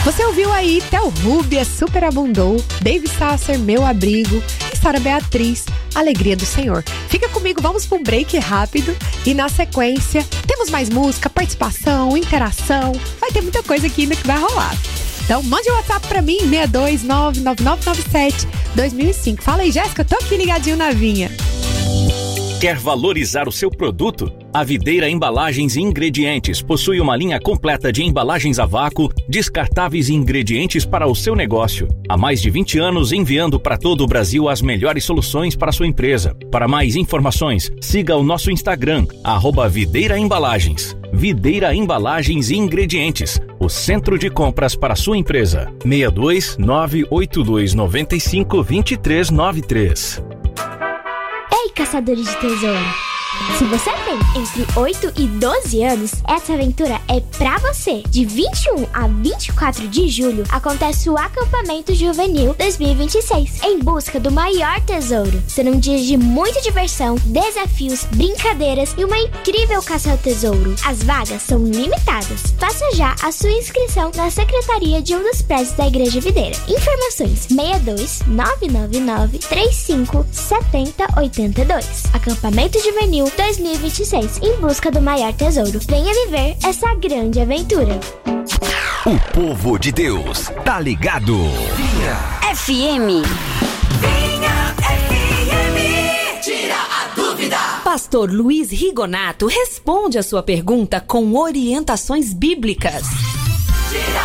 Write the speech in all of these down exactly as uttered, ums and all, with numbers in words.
Você ouviu aí Theo Rúbia, Superabundou, Dave Sasser, Meu Abrigo, e Sara Beatriz, Alegria do Senhor. Fica comigo, vamos para um break rápido e na sequência temos mais música, participação, interação, vai ter muita coisa aqui ainda que vai rolar. Então mande o um WhatsApp pra mim, seis dois nove, nove nove nove sete, dois mil e cinco. Fala aí, Jéssica, tô aqui ligadinho na vinha. Quer valorizar o seu produto? A Videira Embalagens e Ingredientes possui uma linha completa de embalagens a vácuo, descartáveis e ingredientes para o seu negócio. Há mais de vinte anos enviando para todo o Brasil as melhores soluções para a sua empresa. Para mais informações, siga o nosso Instagram, arroba Videira Embalagens. Videira Embalagens e Ingredientes, o centro de compras para a sua empresa. seis dois nove oito dois nove cinco dois três nove três. Ei, caçadores de tesouro! Se você tem entre oito e doze anos, essa aventura é pra você. De vinte e um a vinte e quatro de julho, acontece o Acampamento Juvenil dois mil e vinte e seis, em busca do maior tesouro. Serão dias de muita diversão, desafios, brincadeiras e uma incrível caça ao tesouro. As vagas são limitadas. Faça já a sua inscrição na secretaria de um dos prédios da Igreja Videira. Informações: seis dois nove nove nove três cinco sete zero oito dois. Acampamento Juvenil dois mil e vinte e seis, em busca do maior tesouro. Venha viver essa grande aventura. O povo de Deus tá ligado. Vinha F M. Vinha F M. Tira a dúvida. Pastor Luiz Rigonato responde a sua pergunta com orientações bíblicas. Tira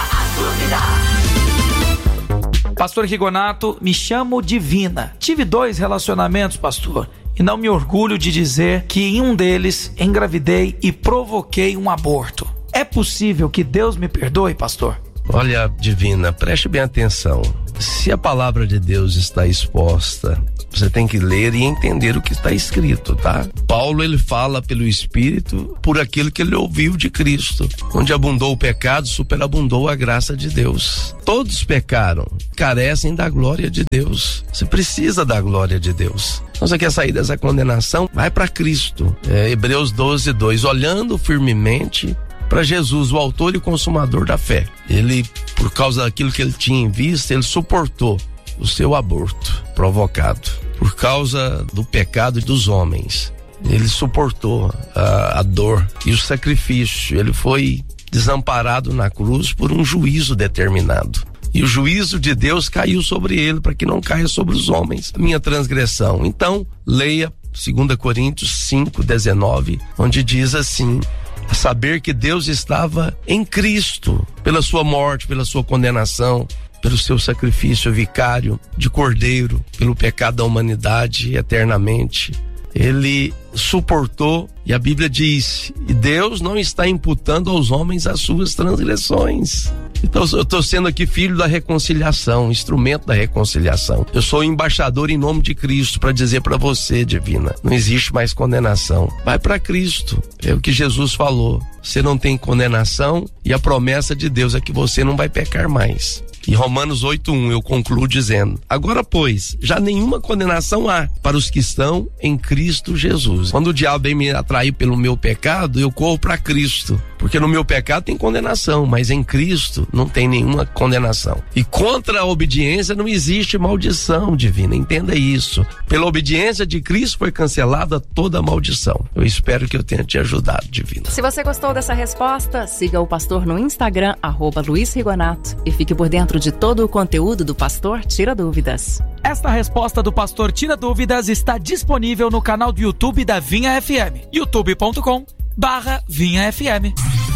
a dúvida. Pastor Rigonato, me chamo Divina. Tive dois relacionamentos, pastor, e não me orgulho de dizer que em um deles engravidei e provoquei um aborto. É possível que Deus me perdoe, pastor? Olha, Divina, preste bem atenção. Se a palavra de Deus está exposta, você tem que ler e entender o que está escrito, tá? Paulo, ele fala pelo Espírito por aquilo que ele ouviu de Cristo. Onde abundou o pecado, superabundou a graça de Deus. Todos pecaram, carecem da glória de Deus. Você precisa da glória de Deus. Então, você quer sair dessa condenação? Vai para Cristo. É, Hebreus doze, dois. Olhando firmemente para Jesus, o autor e consumador da fé. Ele, por causa daquilo que ele tinha em vista, ele suportou o seu aborto provocado. Por causa do pecado dos homens, ele suportou a, a dor e o sacrifício. Ele foi desamparado na cruz por um juízo determinado. E o juízo de Deus caiu sobre ele, para que não caia sobre os homens a minha transgressão. Então, leia dois Coríntios cinco, dezenove, onde diz assim: a saber que Deus estava em Cristo, pela sua morte, pela sua condenação, pelo seu sacrifício vicário de cordeiro, pelo pecado da humanidade eternamente. Ele suportou, e a Bíblia diz: e Deus não está imputando aos homens as suas transgressões. Então eu estou sendo aqui filho da reconciliação, instrumento da reconciliação. Eu sou embaixador em nome de Cristo para dizer para você, Divina, não existe mais condenação. Vai para Cristo, é o que Jesus falou. Você não tem condenação e a promessa de Deus é que você não vai pecar mais. E Romanos oito, um, eu concluo dizendo: agora, pois, já nenhuma condenação há para os que estão em Cristo Jesus. Quando o diabo vem me atrair pelo meu pecado, eu corro para Cristo, porque no meu pecado tem condenação, mas em Cristo não tem nenhuma condenação. E contra a obediência não existe maldição, Divina, entenda isso. Pela obediência de Cristo foi cancelada toda a maldição. Eu espero que eu tenha te ajudado, Divina. Se você gostou dessa resposta, siga o pastor no Instagram, arroba Luiz Rigonato, e fique por dentro de todo o conteúdo do Pastor Tira Dúvidas. Esta resposta do Pastor Tira Dúvidas está disponível no canal do YouTube da Vinha F M, youtube ponto com barra Vinha F M.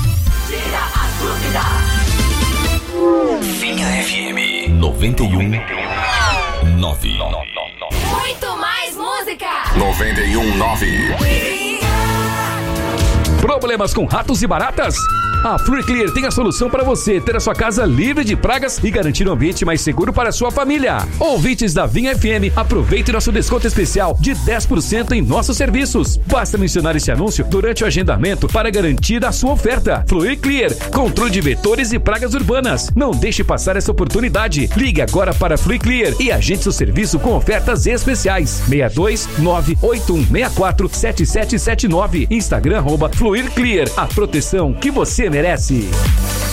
Tira a dúvida. Vinha F M noventa e um, nove. Muito mais música. noventa e um, nove. Problemas com ratos e baratas? A FluiClear tem a solução para você ter a sua casa livre de pragas e garantir um ambiente mais seguro para a sua família. Ouvintes da Vinha F M, aproveite nosso desconto especial de dez por cento em nossos serviços. Basta mencionar esse anúncio durante o agendamento para garantir a sua oferta. FluiClear, controle de vetores e pragas urbanas. Não deixe passar essa oportunidade. Ligue agora para FluiClear e agende seu serviço com ofertas especiais. seis dois nove oito um seis quatro sete sete sete nove. Instagram arroba FluiClear, a proteção que você merece.